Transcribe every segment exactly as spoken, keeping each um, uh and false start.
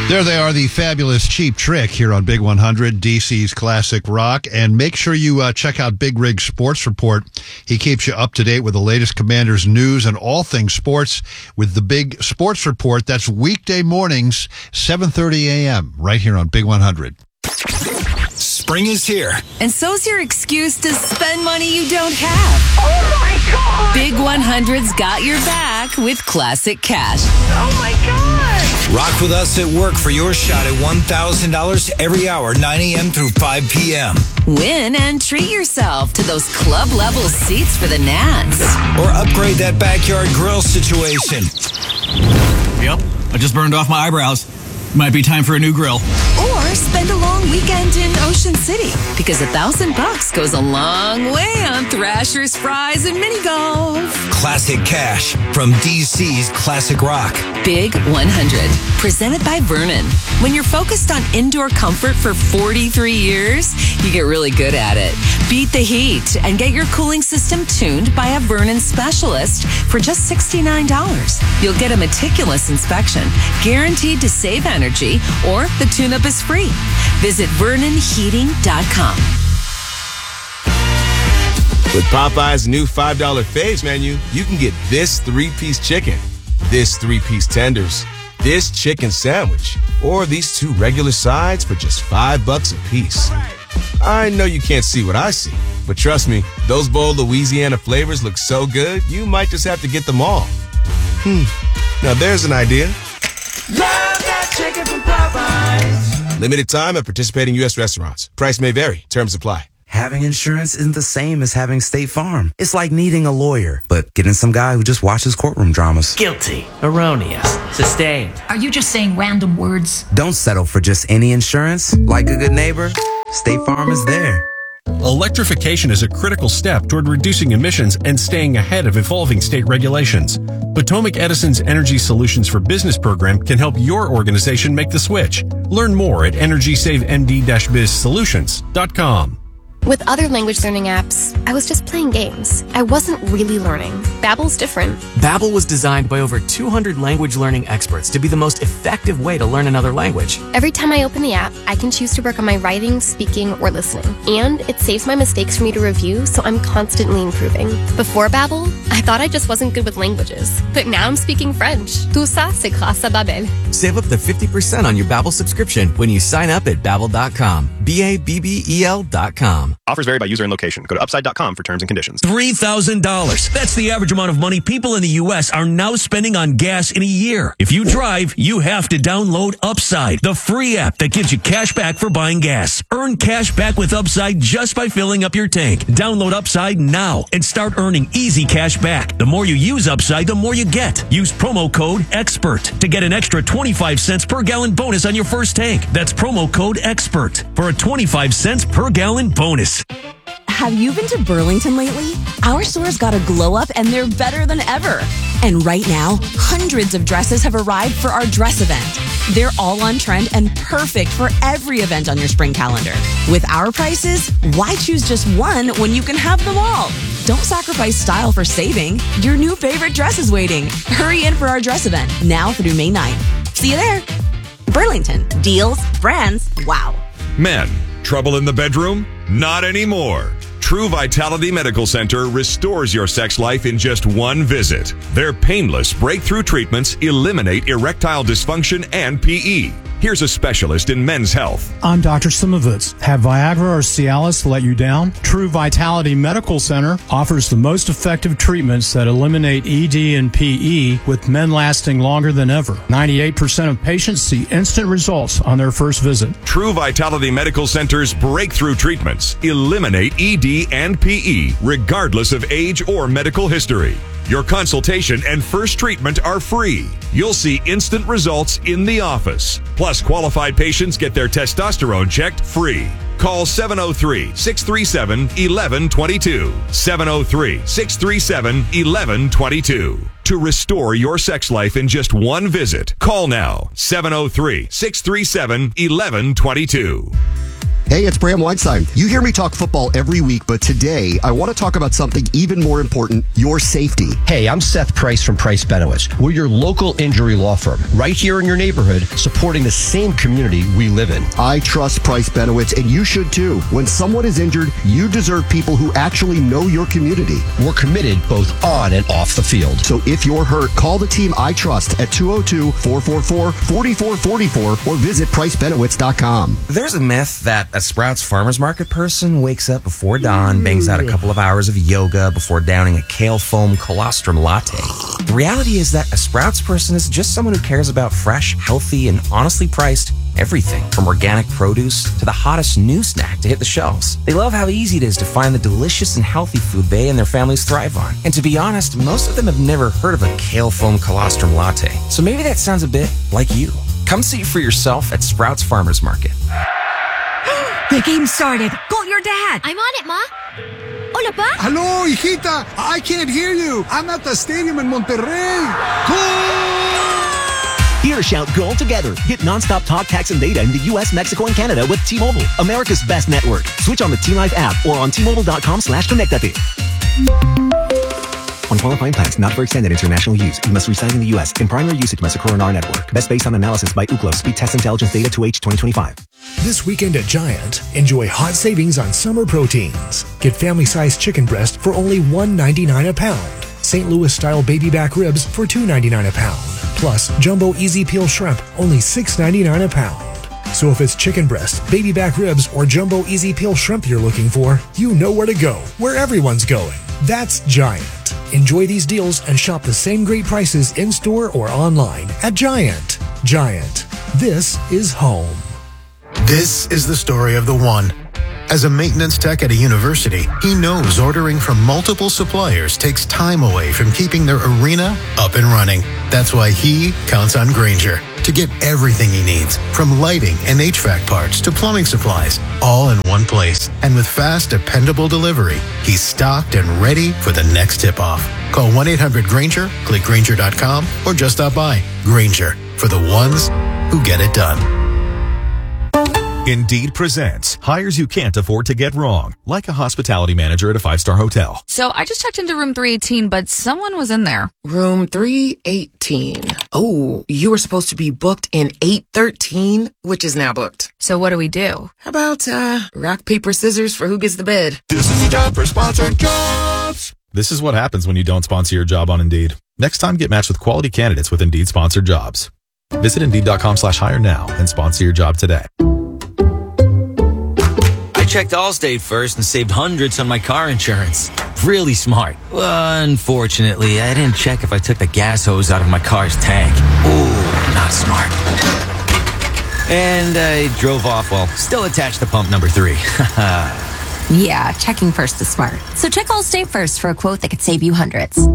There they are, the fabulous Cheap Trick here on Big one hundred, D C's Classic Rock. And make sure you uh, check out Big Rig Sports Report. He keeps you up to date with the latest Commanders news and all things sports with the Big Sports Report. That's weekday mornings, seven thirty a.m., right here on Big one hundred. Spring is here. And so's your excuse to spend money you don't have. Oh, my God. Big one hundred's got your back with Classic Cash. Oh, my God. Rock with us at work for your shot at one thousand dollars every hour, nine a.m. through five p.m. Win and treat yourself to those club-level seats for the Nats. Or upgrade that backyard grill situation. Yep, I just burned off my eyebrows. Might be time for a new grill. Or spend a long weekend in Ocean City, because a thousand bucks goes a long way on Thrasher's Fries and Mini Golf. Classic Cash from D C's Classic Rock. Big one hundred, presented by Vernon. When you're focused on indoor comfort for forty-three years, you get really good at it. Beat the heat and get your cooling system tuned by a Vernon specialist for just sixty-nine dollars. You'll get a meticulous inspection, guaranteed to save energy, or the tune-up is free. Visit vernon heating dot com. With Popeye's new five dollar Faves menu, you can get this three-piece chicken, this three-piece tenders, this chicken sandwich, or these two regular sides for just five bucks a piece. I know you can't see what I see, but trust me, those bold Louisiana flavors look so good, you might just have to get them all. Hmm, now there's an idea. Love that chicken from Popeyes. Limited time at participating U S restaurants. Price may vary. Terms apply. Having insurance isn't the same as having State Farm. It's like needing a lawyer, but getting some guy who just watches courtroom dramas. Guilty, erroneous, sustained. Are you just saying random words? Don't settle for just any insurance. Like a good neighbor, State Farm is there. Electrification is a critical step toward reducing emissions and staying ahead of evolving state regulations. Potomac Edison's Energy Solutions for Business program can help your organization make the switch. Learn more at energy save m d dash biz solutions dot com. With other language learning apps, I was just playing games. I wasn't really learning. Babbel's different. Babbel was designed by over two hundred language learning experts to be the most effective way to learn another language. Every time I open the app, I can choose to work on my writing, speaking, or listening. And it saves my mistakes for me to review, so I'm constantly improving. Before Babbel, I thought I just wasn't good with languages. But now I'm speaking French. Tout ça, c'est grâce à Babbel. Save up to fifty percent on your Babbel subscription when you sign up at babbel dot com. B A B B E L dot com. Offers vary by user and location. Go to upside dot com for terms and conditions. three thousand dollars. That's the average amount of money people in the U S are now spending on gas in a year. If you drive, you have to download Upside, the free app that gives you cash back for buying gas. Earn cash back with Upside just by filling up your tank. Download Upside now and start earning easy cash back. The more you use Upside, the more you get. Use promo code EXPERT to get an extra twenty-five cents per gallon bonus on your first tank. That's promo code EXPERT for a twenty-five cents per gallon bonus. Have you been to Burlington lately? Our store's got a glow up and they're better than ever. And right now, hundreds of dresses have arrived for our dress event. They're all on trend and perfect for every event on your spring calendar. With our prices, why choose just one when you can have them all? Don't sacrifice style for saving. Your new favorite dress is waiting. Hurry in for our dress event, now through May ninth. See you there. Burlington. Deals, brands, wow. Men, trouble in the bedroom? Not anymore. True Vitality Medical Center restores your sex life in just one visit. Their painless breakthrough treatments eliminate erectile dysfunction and P E. Here's a specialist in men's health. I'm Doctor Simovitz. Have Viagra or Cialis let you down? True Vitality Medical Center offers the most effective treatments that eliminate E D and P E, with men lasting longer than ever. ninety-eight percent of patients see instant results on their first visit. True Vitality Medical Center's breakthrough treatments eliminate E D and P E, regardless of age or medical history. Your consultation and first treatment are free. You'll see instant results in the office. Plus, qualified patients get their testosterone checked free. Call seven oh three, six three seven, one one two two. seven oh three, six three seven, one one two two. To restore your sex life in just one visit, call now. seven oh three, six three seven, one one two two. Hey, it's Bram Weinstein. You hear me talk football every week, but today I want to talk about something even more important, your safety. Hey, I'm Seth Price from Price Benowitz. We're your local injury law firm, right here in your neighborhood, supporting the same community we live in. I trust Price Benowitz, and you should too. When someone is injured, you deserve people who actually know your community. We're committed both on and off the field. So if you're hurt, call the team I trust at two oh two, four four four, four four four four or visit price benowitz dot com. There's a myth that a Sprouts Farmers Market person wakes up before dawn, bangs out a couple of hours of yoga before downing a kale foam colostrum latte. The reality is that a Sprouts person is just someone who cares about fresh, healthy, and honestly priced everything from organic produce to the hottest new snack to hit the shelves. They love how easy it is to find the delicious and healthy food they and their families thrive on. And to be honest, most of them have never heard of a kale foam colostrum latte. So maybe that sounds a bit like you. Come see for yourself at Sprouts Farmers Market. The game started. Call your dad. I'm on it, Ma. Hola, Pa. Hello, hijita. I can't hear you. I'm at the stadium in Monterrey. Goal! Here, shout goal together. Get nonstop talk, text, and data in the U S, Mexico, and Canada with T-Mobile, America's best network. Switch on the T-Life app or on T-Mobile.com slash connectate. On qualifying plans, not for extended international use. You must reside in the U S. In primary usage must occur on our network. Best based on analysis by Ookla. Speed test intelligence data to H twenty twenty-five. This weekend at Giant, enjoy hot savings on summer proteins. Get family-sized chicken breast for only one ninety-nine a pound. Saint Louis-style baby back ribs for two ninety-nine a pound. Plus, jumbo easy peel shrimp, only six ninety-nine a pound. So if it's chicken breast, baby back ribs, or jumbo easy peel shrimp you're looking for, you know where to go, where everyone's going. That's Giant. Enjoy these deals and shop the same great prices in-store or online at Giant. Giant. This is home. This is the story of the one. As a maintenance tech at a university, he knows ordering from multiple suppliers takes time away from keeping their arena up and running. That's why he counts on Grainger to get everything he needs, from lighting and H V A C parts to plumbing supplies, all in one place. And with fast, dependable delivery, he's stocked and ready for the next tip-off. Call one eight hundred Grainger, click Grainger dot com, or just stop by. Grainger, for the ones who get it done. Indeed presents hires you can't afford to get wrong, like a hospitality manager at a five-star hotel. So I just checked into room three eighteen, but someone was in there. Room three eighteen. Oh, you were supposed to be booked in eight thirteen, which is now booked. So what do we do? How about, uh, rock, paper, scissors for who gets the bid? This is the job for sponsored jobs. This is what happens when you don't sponsor your job on Indeed. Next time, get matched with quality candidates with Indeed sponsored jobs. Visit Indeed.com slash hire now and sponsor your job today. I checked Allstate first and saved hundreds on my car insurance. Really smart. Well, unfortunately, I didn't check if I took the gas hose out of my car's tank. Ooh, not smart. And I drove off while still attached to pump number three. Yeah, checking first is smart. So check Allstate first for a quote that could save you hundreds.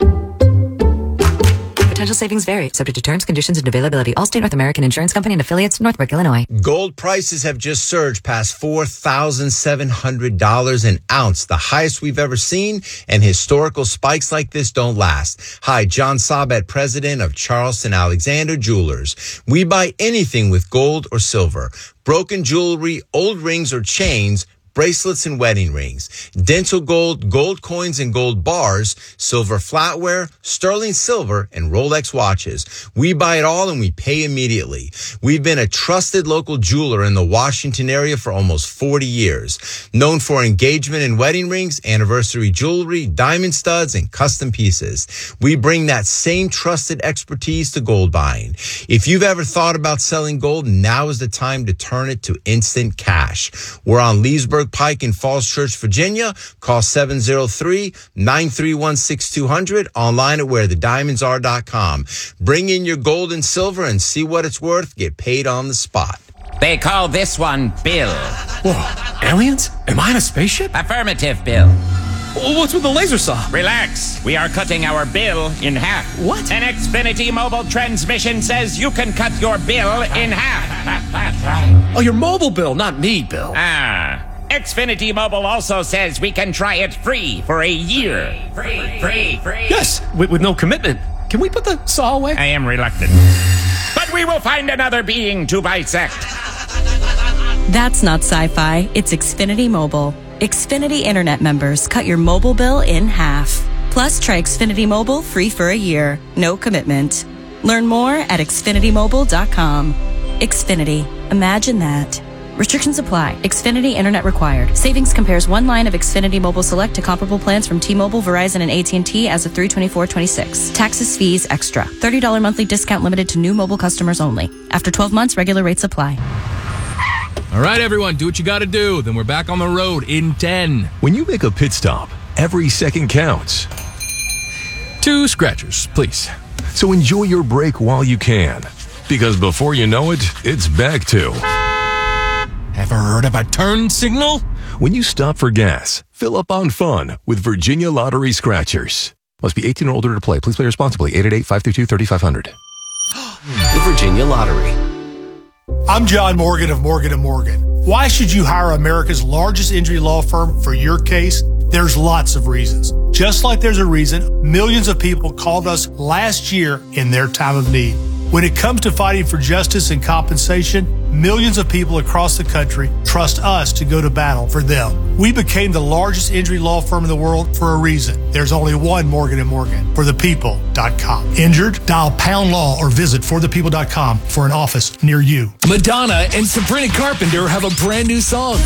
Potential savings vary, subject to terms, conditions, and availability. Allstate North American Insurance Company and affiliates, Northbrook, Illinois. Gold prices have just surged past four thousand seven hundred dollars an ounce, the highest we've ever seen, and historical spikes like this don't last. Hi, John Sabet, president of Charleston Alexander Jewelers. We buy anything with gold or silver, broken jewelry, old rings or chains, bracelets and wedding rings, dental gold, gold coins and gold bars, silver flatware, sterling silver, and Rolex watches. We buy it all and we pay immediately. We've been a trusted local jeweler in the Washington area for almost forty years, known for engagement and wedding rings, anniversary jewelry, diamond studs, and custom pieces. We bring that same trusted expertise to gold buying. If you've ever thought about selling gold, now is the time to turn it to instant cash. We're on Leesburg Pike in Falls Church, Virginia. Call seven oh three, nine three one, six two zero zero, online at where the diamonds are dot com. Bring in your gold and silver and see what it's worth. Get paid on the spot. They call this one Bill. Whoa, aliens? Am I in a spaceship? Affirmative, Bill. What's with the laser saw? Relax. We are cutting our bill in half. What? An Xfinity mobile transmission says you can cut your bill in half. Oh, your mobile bill, not me, Bill. Ah. Xfinity Mobile also says we can try it free for a year. Free, free, free. Yes, with, with no commitment. Can we put the saw away? I am reluctant. But we will find another being to bisect. That's not sci-fi, it's Xfinity Mobile. Xfinity Internet members cut your mobile bill in half. Plus, try Xfinity Mobile free for a year. No commitment. Learn more at Xfinity Mobile dot com. Xfinity. Imagine that. Restrictions apply. Xfinity Internet required. Savings compares one line of Xfinity Mobile Select to comparable plans from T-Mobile, Verizon, and A T and T as of three twenty-four twenty-six. Taxes, fees, extra. thirty dollars monthly discount limited to new mobile customers only. After twelve months, regular rates apply. All right, everyone, do what you got to do. Then we're back on the road in ten. When you make a pit stop, every second counts. Two scratchers, please. So enjoy your break while you can. Because before you know it, it's back to... Ever heard of a turn signal? When you stop for gas, fill up on fun with Virginia Lottery Scratchers. Must be eighteen or older to play. Please play responsibly. eight eight eight, five two two, three five zero zero. The Virginia Lottery. I'm John Morgan of Morgan and Morgan. Why should you hire America's largest injury law firm for your case? There's lots of reasons. Just like there's a reason millions of people called us last year in their time of need. When it comes to fighting for justice and compensation, millions of people across the country trust us to go to battle for them. We became the largest injury law firm in the world for a reason. There's only one Morgan and Morgan, for the people dot com. Injured? Dial pound law or visit for the people dot com for an office near you. Madonna and Sabrina Carpenter have a brand new song.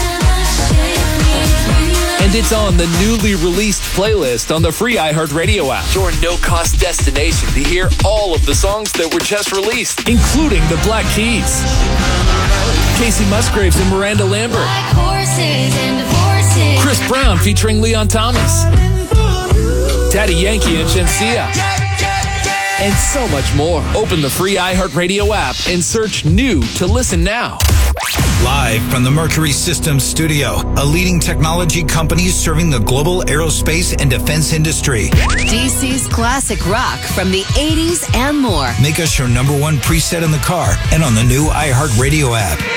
And it's on the newly released playlist on the free iHeartRadio app. Your no-cost destination to hear all of the songs that were just released, including the Black Keys, Casey Musgraves and Miranda Lambert, Chris Brown featuring Leon Thomas, Daddy Yankee and Shenseea, and so much more. Open the free iHeartRadio app and search new to listen now. Live from the Mercury Systems studio, a leading technology company serving the global aerospace and defense industry. D C's classic rock from the eighties and more. Make us your number one preset in the car and on the new iHeartRadio app.